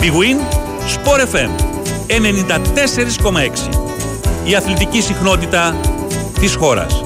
Big Win, Sport FM 94,6. Η αθλητική συχνότητα της χώρας.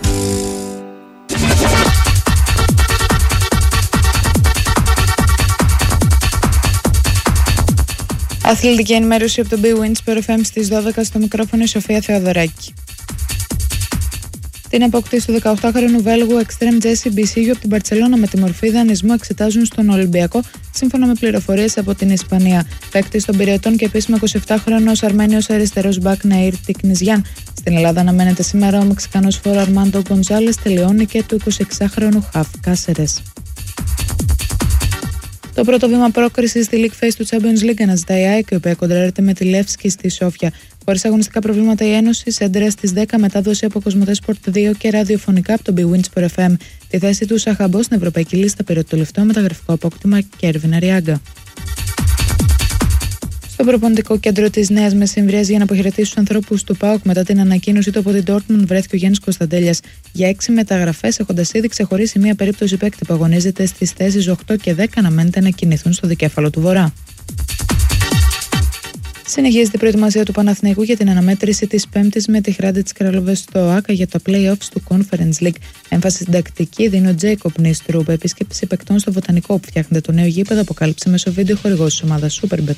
Αθλητική ενημέρωση από το Big Win Sport FM στις 12 στο μικρόφωνο η Σοφία Θεοδωράκη. Την απόκτηση του 18χρονου Βέλγου Extreme Jesse Μπισίγιο από την Μπαρτσελώνα με τη μορφή δανεισμού εξετάζουν στον Ολυμπιακό, σύμφωνα με πληροφορίες από την Ισπανία. Παίκτης των Πυραιωτών και επίσημα 27χρονος Αρμένιος αριστερός μπακ Ναΐρ Τικνιζιάν. Στην Ελλάδα αναμένεται σήμερα ο Μεξικανός φόρο Αρμάντο Γκονζάλες, τελειώνει και του 26χρονου Χαφ Κάσερες. Το πρώτο βήμα πρόκρισης στη League Phase του Champions League αναζητάει η ΑΕΚ, η οποία κοντράρεται με τη Λεύσκη στη Σόφια. Χωρίς αγωνιστικά προβλήματα, η Ένωση σέντερα στις 10, μετάδοση από Κοσμοτέ Sport 2 και ραδιοφωνικά από το Big Win Sport FM. Τη θέση του Σαχαμπό στην Ευρωπαϊκή Λίστα πήρε το τελευταίο μεταγραφικό απόκτημα Κέρβιν Αριάγκα. Στο προπονητικό κέντρο της Νέας Μεσημβρίας για να αποχαιρετήσει τους ανθρώπους του ΠΑΟΚ μετά την ανακοίνωση του από την Dortmund βρέθηκε ο Γιάννης Κωνσταντέλιας για 6 μεταγραφές, έχοντας ήδη ξεχωρίσει μία περίπτωση παίκτη που αγωνίζεται στις θέσεις 8 και 10 αναμένεται να κινηθούν στο δικέφαλο του Βορρά. Συνεχίζεται η προετοιμασία του Παναθηναϊκού για την αναμέτρηση της Πέμπτης με τη Hrádec Králové στο ΆΚΑ για τα play-offs του Conference League. Έμφαση στην τακτική δίνει ο Τζέικοπ Νίστρουπ. Επίσκεψη παικτών στο Βοτανικό που φτιάχνεται το νέο γήπεδο, αποκάλυψε μέσω βίντεο χορηγός της ομάδας Superbet.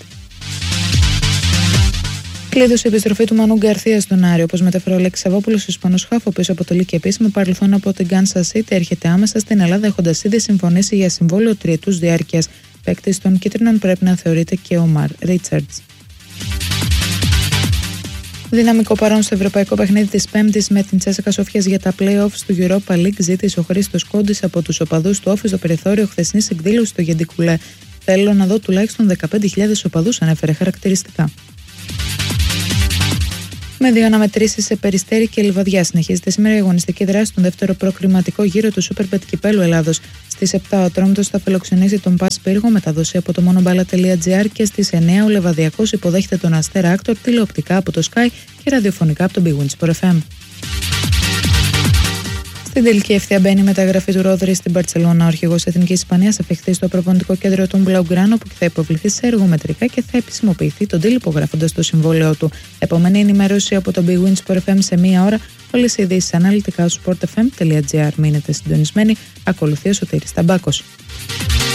Κλείδωσε η επιστροφή του Μανού Γκαρθία στον Άρη, όπως μετέφερε ο Λέξης Σαββόπουλος, ο Ισπανός χαφ, ο οποίος αποτελεί και επίσημο παρελθόν από την Kansas City, έρχεται άμεσα στην Ελλάδα, έχοντας ήδη συμφωνήσει για συμβόλαιο τριετούς διάρκειας. Παίκτης των Κίτρινων πρέπει να θεωρείται και ο Μαρ Ρίτσαρτς. Δυναμικό παρόν στο ευρωπαϊκό παιχνίδι της Πέμπτης με την Τσέσσεκα Σόφιας για τα play-offs του Europa League, ζήτησε ο Χρήστος Κόντης από τους οπαδούς του Όφη στο περιθώριο χθεσινής εκδήλωσης στο Γεντικουλέ. Θέλω να δω τουλάχιστον 15.000 οπαδούς, ανέφερε χαρακτηριστικά. Με 2 αναμετρήσεις σε Περιστέρι και Λιβαδιά, συνεχίζεται σήμερα η αγωνιστική δράση στον δεύτερο προκριματικό γύρο του Superbet Κυπέλλου Ελλάδος. Στις 7 ο Τρόμητος θα φιλοξενήσει τον Πας Πύργο, μεταδόση από το monoballet.gr, και στις 9 ο Λεβαδιακός υποδέχεται τον Αστέρα Άκτορ, τηλεοπτικά από το Sky και ραδιοφωνικά από το Big Win Sport FM. Στην τελική ευθεία μπαίνει η μεταγραφή του Ρόδρυ στην Μπαρτσελώνα. Ο αρχηγός Εθνικής Ισπανίας θα παιχθεί στο προπονητικό κέντρο του Μπλαουγκράνο, που θα υποβληθεί σε εργομετρικά και θα επισημοποιηθεί τον deal υπογράφοντας το συμβόλαιό του. Επόμενη ενημέρωση από το Big Win Sport FM σε 1 ώρα. Όλες οι ειδήσεις αναλυτικά στο sportfm.gr. Μείνετε συντονισμένοι. Ακολουθεί ο Σωτήρης Ταμπάκος.